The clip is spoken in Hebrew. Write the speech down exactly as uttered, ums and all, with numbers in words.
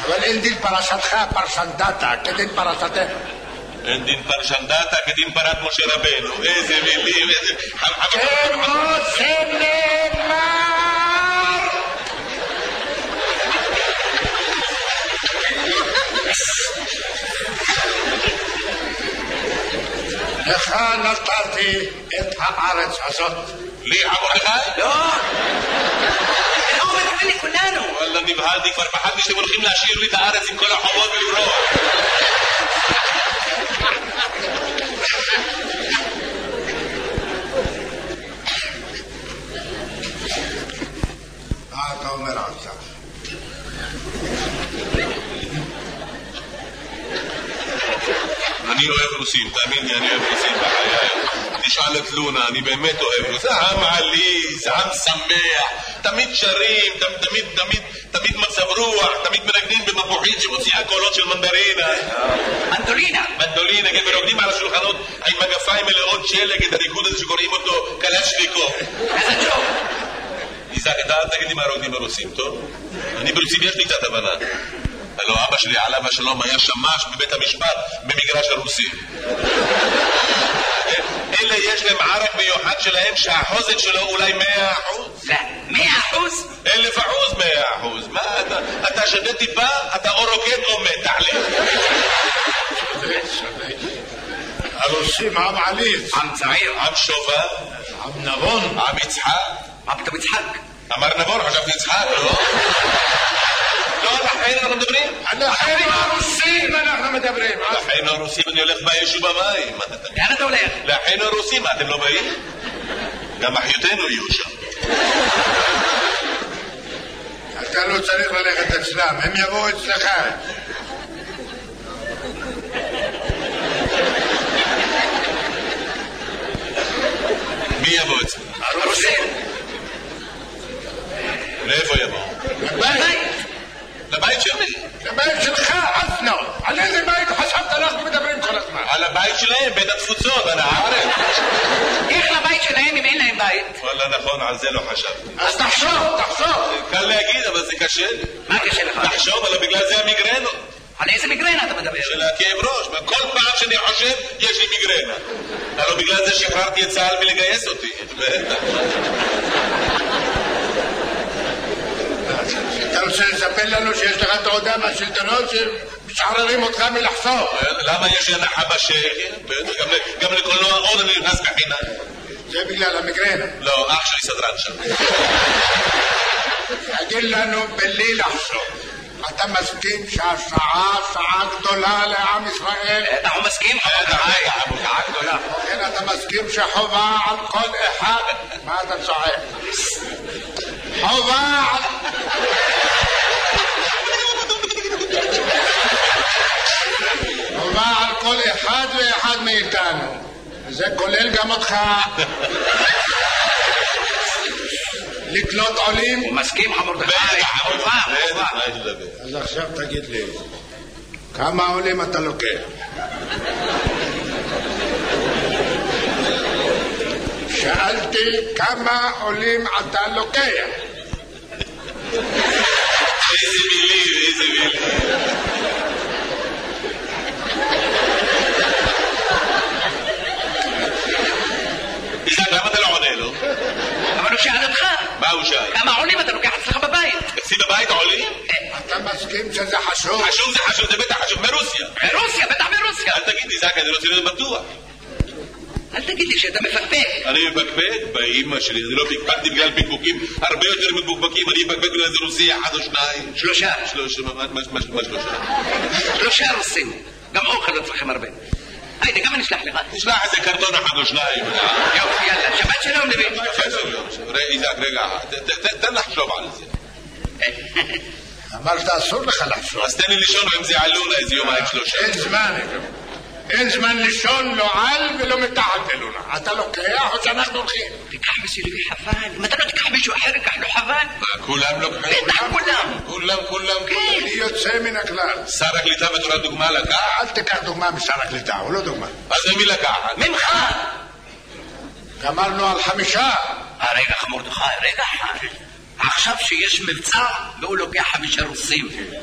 אבל אין דין פרשתך פרשנדתה כדין פרשתך. אין דין פרשנדתה כדין פרת משה רבנו. איזה מילים, איזה... כמו שנאמר. לך נתתי את הארץ הזאת. לי מרדכי? לא. לא מתכוון לכולנו. וואלה, נבהלתי, כבר פחדתי שאתם הולכים להשאיר לי את הארץ עם כל החובות ולברוח. מה אתה אומר עכשיו? אני אוהב רוסים, תאמין לי, אני אוהב רוסים בחיי. תשאל את לונה, אני באמת אוהב רוסים. זה עם עליז, עם שמח, תמיד שרים, תמיד, תמיד, תמיד מצב רוח, תמיד מנגנים במפוחית שמוציאה קולות של מנדרינה. מנדולינה. מנדולינה, כן, ורוקדים על השולחנות עם מגפיים מלאות שלג, את הריקוד הזה שקוראים אותו קלצ'ניקוב. איזה ג'וב. איזק, אתה אל תגיד לי מה רוקדים ברוסים, טוב? אני ברוסים יש לי קצת הבנה. הלוא אבא שלי עליו השלום היה שמש בבית המשפט במגרש הרוסים. אלה יש להם ערק מיוחד שלהם שהחוזק שלו אולי מאה אחוז. לא, מאה אחוז? אלף אחוז מאה אחוז. מה אתה? אתה שדה טיפה, אתה או רוקד או מת, תחליט. הרוסים עם עליז. עם צעיר. עם שובה. עם נבון. עם יצחק. מה פתאום יצחק? אמר נבון, חשבתי יצחק, לא? לא, לכן אנחנו מדברים? לכן הרוסים אנחנו מדברים. לכן הרוסים אני הולך באש ובמים. לאן אתה הולך? לכן הרוסים, אתם לא באים? גם אחיותינו יהיו שם. אתה לא צריך ללכת אצלם, הם יבואו אצלך. מי יבוא אצלם? הרוסים. לאיפה יבואו? לבית. לבית שלי. לבית שלך, אסנו. על איזה בית חשבת אנחנו מדברים כל הזמן? על הבית שלהם, בית התפוצות, על הארץ. איך לבית שלהם אם אין להם בית? וואלה, נכון, על זה לא חשבתי. אז תחשוב, תחשוב. קל להגיד, אבל זה קשה לי. מה קשה לך? תחשוב, אבל בגלל זה המיגרנו. על איזה מיגרנה אתה מדבר? של הכאב ראש. כל פעם שאני חושב, יש לי מיגרנה. אבל בגלל זה שחררתי את צה"ל מלגייס אותי. אתה רוצה לספר לנו שיש לך תעודה מהשלטונות שמשחררים אותך מלחשוב? למה יש לי הנחה בשקל? גם לקולנוע עוד אני נכנס בחינה. זה בגלל המיגרנה. לא, אח שלי סדרן שם. תגיד לנו בלי לחשוב, אתה מסכים שהשעה שעה גדולה לעם ישראל? אנחנו מסכים? שעה גדולה. כן, אתה מסכים שחובה על כל אחד? מה אתה צועק? חובה על... חובה על כל אחד ואחד מאיתנו. זה כולל גם אותך. לקלוט עולים. הוא מסכים מרדכי. חובה. אז עכשיו תגיד לי, כמה עולים אתה לוקח? שאלתי כמה עולים אתה לוקח. איזה מילים, איזה מילים. איזק, למה אתה לא עונה לו? אבל הוא שאל אותך. מה הוא שאל? כמה עולים אתה לוקח אצלך בבית? אצלי בבית עולים? אתה מסכים שזה חשוב? חשוב זה חשוב, זה בטח חשוב, מרוסיה. מרוסיה, בטח מרוסיה. אל תגיד לי, איזק, אני רוצה להיות בטוח. אל תגיד לי שאתה מפקפק. אני מפקפק באמא שלי, אני לא פקפקתי בגלל פקפוקים הרבה יותר מפוקפקים, אני מפקפק בגלל איזה רוסי אחד או שניים. שלושה. שלושה, מה שלושה? שלושה רוסים. גם אוכל לא צריכים הרבה. היידה, גם אני אשלח לך. תשלח איזה קרטון אחד או שניים. יופי, יאללה, שבת שלום לוי. שבת שלום. איזק, רגע, תן לחשוב על זה. אמרת אסור לך לחשוב. אז תן לי לישון עם זה עלונה איזה יומיים שלושה. אין זמן, אין זמן לישון לא על ולא מתחת אלונה. אתה לוקח או שאנחנו הולכים? תיקח בשבילי חבל. אם אתה לא תיקח מישהו אחר, תיקח לו חבל. כולם לוקחים? בטח כולם. כולם, כולם. אני יוצא מן הכלל. שר הקליטה בתור דוגמה לקח? אל תיקח דוגמה משר הקליטה, הוא לא דוגמה. אז ממי לקחת? ממך. גמרנו על חמישה. רגע, מרדכי, רגע אחד. עכשיו שיש מבצע והוא לוקח חמישה רוסים.